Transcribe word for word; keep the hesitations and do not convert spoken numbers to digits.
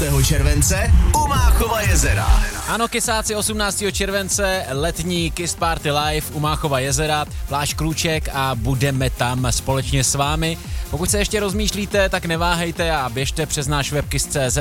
července u Máchova jezera. Ano, kysáci, osmnáctého července letní Kiss Party Live u Máchova jezera, pláž Krůček a budeme tam společně s vámi. Pokud se ještě rozmýšlíte, tak neváhejte a běžte přes náš web kiss tečka cé zet